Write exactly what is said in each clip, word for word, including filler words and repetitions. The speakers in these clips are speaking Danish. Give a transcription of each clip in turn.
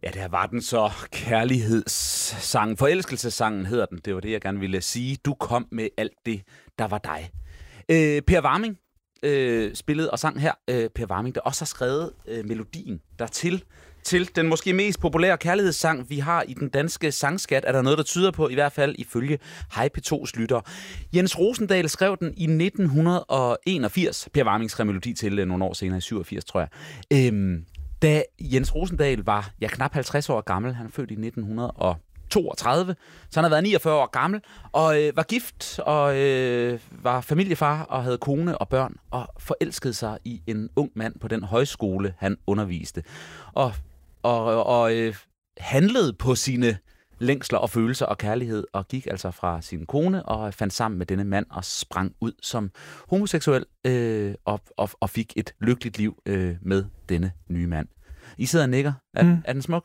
Ja, det var den så kærlighedssangen. Forelskelsessangen hedder den. Det var det, jeg gerne ville sige. Du kom med alt det, der var dig. Øh, Per Warming øh, spillede og sang her. Øh, Per Warming, der også har skrevet øh, melodien dertil. Til den måske mest populære kærlighedssang, vi har i den danske sangskat, er der noget, der tyder på, i hvert fald ifølge Hej P to's lytter. Jens Rosendahl skrev den i nitten enogfirs. Per Warming skrev melodi til nogle år senere, i syvogfirs, tror jeg. Øhm, da Jens Rosendahl var ja, knap halvtreds år gammel, han er født i nitten toogtredive, så han har været niogfyrre år gammel, og øh, var gift, og øh, var familiefar, og havde kone og børn, og forelskede sig i en ung mand på den højskole, han underviste. Og og, og øh, handlede på sine længsler og følelser og kærlighed, og gik altså fra sin kone og fandt sammen med denne mand og sprang ud som homoseksuel øh, og, og, og fik et lykkeligt liv øh, med denne nye mand. I sidder og nikker. Er, mm. er den smuk?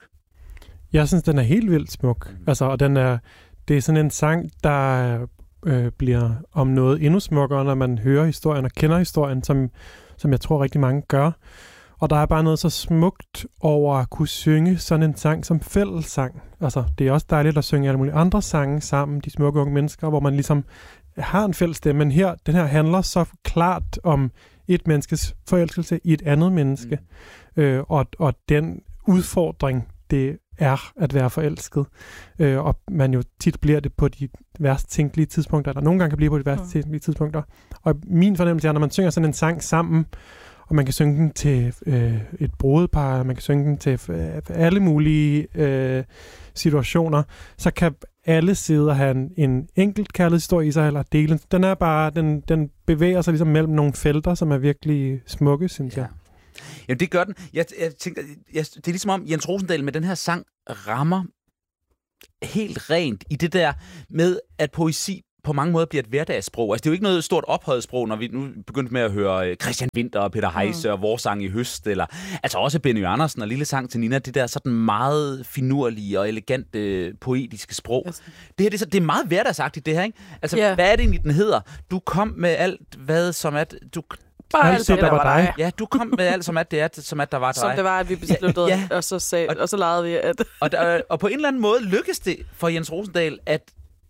Jeg synes, den er helt vildt smuk. Mm. Altså, og den er, det er sådan en sang, der øh, bliver om noget endnu smukkere, når man hører historien og kender historien, som, som jeg tror rigtig mange gør. Og der er bare noget så smukt over at kunne synge sådan en sang som fællessang. Altså, det er også dejligt at synge alle mulige andre sange sammen, de smukke unge mennesker, hvor man ligesom har en fælles stemme. Men her, den her handler så klart om et menneskes forelskelse i et andet menneske. Mm. Øh, og, og den udfordring, det er at være forelsket. Øh, og man jo tit bliver det på de værst tænkelige tidspunkter, eller nogle gange kan blive på de værst tænkelige tidspunkter. Og min fornemmelse er, når man synger sådan en sang sammen, og man kan synge den til øh, et brudepar, man kan synge den til øh, alle mulige øh, situationer, så kan alle sider have en, en enkelt kærlighedshistorie i sig, eller dele. Den er bare, den, den bevæger sig ligesom mellem nogle felter, som er virkelig smukke, synes ja. jeg. Jamen, det gør den. Jeg, jeg tænker, jeg, det er ligesom om Jens Rosendahl med den her sang rammer helt rent i det der med, at poesi på mange måder bliver et hverdagssprog. Altså, det er jo ikke noget stort ophøjet sprog, når vi nu begyndte med at høre Christian Winther og Peter Heise mm. og Vores Sang i Høst, eller altså også Benny Andersen og Lille Sang til Nina, det der sådan meget finurlige og elegante poetiske sprog. Yes. Det her, det er, det er meget hverdagsagtigt, det her, ikke? Altså, yeah. hvad er det egentlig, den hedder? Du kom med alt, hvad som at... Du, Bare alt, det, der var dig. Ja, du kom med alt, som at det er, som at der var dig. Som det var, at vi besluttede, ja, ja. Og, så sag, og, og så legede vi, at... og, der, og på en eller anden måde lykkedes det for Jens Rosendahl at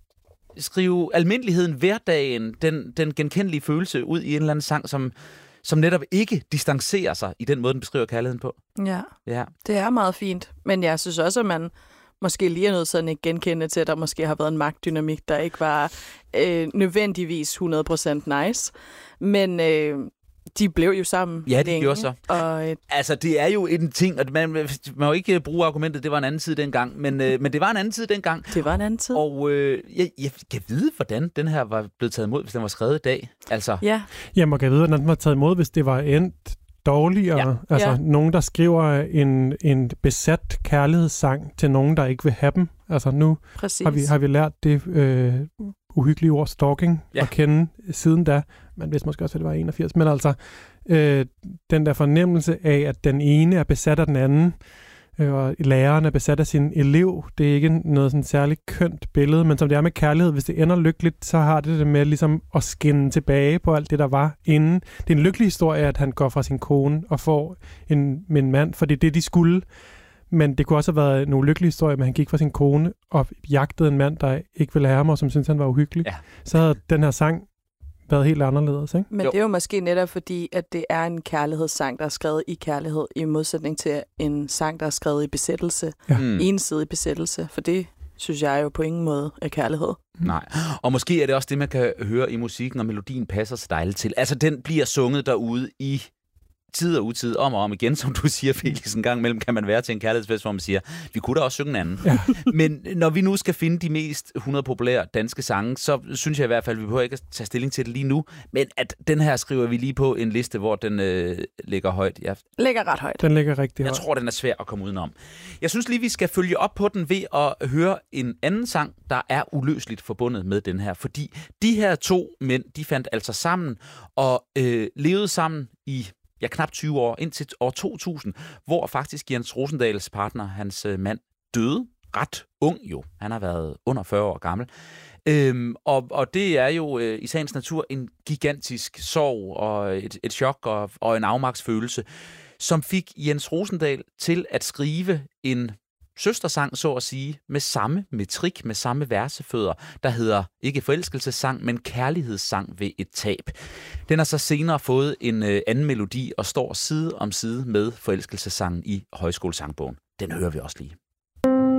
skrive almindeligheden, hverdagen, den, den genkendelige følelse ud i en eller anden sang, som, som netop ikke distancerer sig i den måde, den beskriver kærligheden på. Ja, ja, det er meget fint. Men jeg synes også, at man måske lige er nødt sådan ikke genkende til, at der måske har været en magtdynamik, der ikke var øh, nødvendigvis hundrede procent nice. Men... Øh, de blev jo sammen. Ja, de længe, gjorde så. Og et... Altså, det er jo en ting, at man, man må jo ikke bruge argumentet, det var en anden tid dengang, men, øh, men det var en anden tid dengang. Det var en anden tid. Og øh, jeg, jeg kan vide, hvordan den her var blevet taget imod, hvis den var skrevet i dag. Altså. Ja. Jamen, jeg kan vide, hvordan den var taget imod, hvis det var endt dårligere. Ja. Altså, ja. Nogen, der skriver en, en besat kærlighedssang til nogen, der ikke vil have dem. Altså, nu har vi, har vi lært det øh, uhyggelige ord stalking ja. at kende siden da. Man vidste måske også, at det var enogfirs. Men altså, øh, den der fornemmelse af, at den ene er besat af den anden, øh, og læreren er besat af sin elev, det er ikke noget sådan særligt kønt billede, men som det er med kærlighed, hvis det ender lykkeligt, så har det det med ligesom at skinne tilbage på alt det, der var inden. Det er en lykkelig historie, at han går fra sin kone og får en, en mand, for det er det, de skulle. Men det kunne også have været en ulykkelig historie, at han gik fra sin kone og jagtede en mand, der ikke ville have ham, og som syntes, han var uhyggelig. Ja. Så havde den her sang været helt anderledes, ikke? Men jo. Det er jo måske netop fordi, at det er en kærlighedssang, der er skrevet i kærlighed, i modsætning til en sang, der er skrevet i besættelse. Ja. Mm. Ensidig besættelse. For det synes jeg jo på ingen måde er kærlighed. Nej. Og måske er det også det, man kan høre i musikken, og melodien passer så dejligt til. Altså, den bliver sunget derude i tid og utid, om og om igen, som du siger, Felix, en gang imellem kan man være til en kærlighedsfest, hvor man siger, vi kunne da også synge en anden. Ja. Men når vi nu skal finde de mest hundrede populære danske sange, så synes jeg i hvert fald, vi behøver ikke at tage stilling til det lige nu, men at den her skriver vi lige på en liste, hvor den øh, ligger højt. Jeg ligger ret højt. Den ligger rigtig jeg højt. Jeg tror, den er svær at komme udenom. Jeg synes lige, vi skal følge op på den ved at høre en anden sang, der er uløseligt forbundet med den her, fordi de her to mænd, de fandt altså sammen og øh, levede sammen i ja, knap tyve år, indtil år to tusind, hvor faktisk Jens Rosendahls partner, hans øh, mand, døde. Ret ung jo. Han har været under fyrre år gammel. Øhm, og, og det er jo øh, i sagens natur en gigantisk sorg og et, et chok og, og en afmagtsfølelse, som fik Jens Rosendahl til at skrive en søstersang, så at sige, med samme metrik, med samme versefødder, der hedder ikke forelskelsessang, men kærlighedssang ved et tab. Den har så senere fået en øh, anden melodi og står side om side med forelskelsessangen i Højskolesangbogen. Den hører vi også lige.